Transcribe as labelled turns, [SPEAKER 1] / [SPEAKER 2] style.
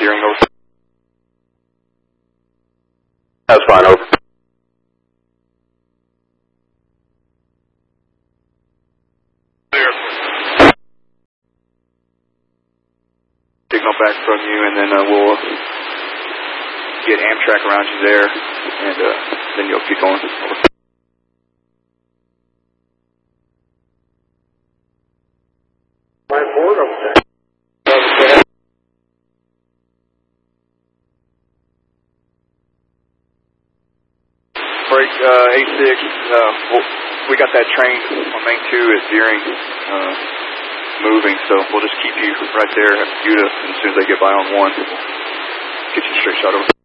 [SPEAKER 1] Deering, over.
[SPEAKER 2] That's fine, over.
[SPEAKER 1] Clear. Signal back from you, and then we'll get Amtrak around you there, and then you'll keep going. Over.
[SPEAKER 2] My board over there.
[SPEAKER 1] Break A6. We got that train on main 2 at Deering moving, so we'll just keep you right there at Utah, and as soon as they get by on 1, get you straight shot over.